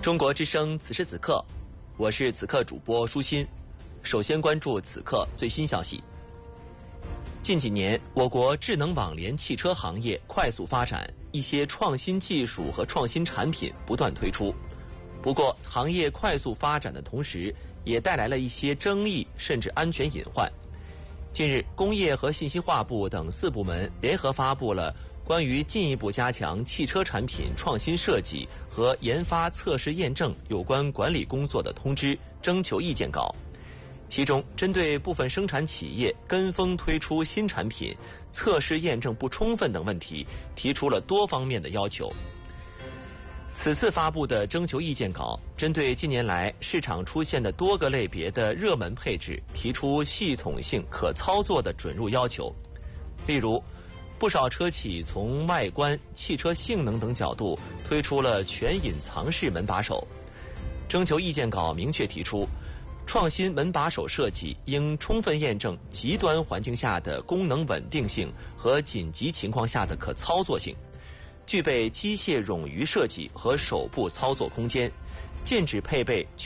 中国之声此时此刻，我是此刻主播舒心。首先关注此刻最新消息。近几年，我国智能网联汽车行业快速发展，一些创新技术和创新产品不断推出。不过，行业快速发展的同时，也带来了一些争议甚至安全隐患。近日，工业和信息化部等4部门联合发布了关于进一步加强汽车产品创新设计和研发测试验证有关管理工作的通知征求意见稿。其中，针对部分生产企业跟风推出新产品、测试验证不充分等问题，提出了多方面的要求。此次发布的征求意见稿，针对近年来市场出现的多个类别的热门配置，提出系统性可操作的准入要求。例如，不少车企从外观、汽车性能等角度推出了全隐藏式门把手。征求意见稿明确提出，创新门把手设计应充分验证极端环境下的功能稳定性和紧急情况下的可操作性，具备机械冗余设计和手部操作空间，禁止配备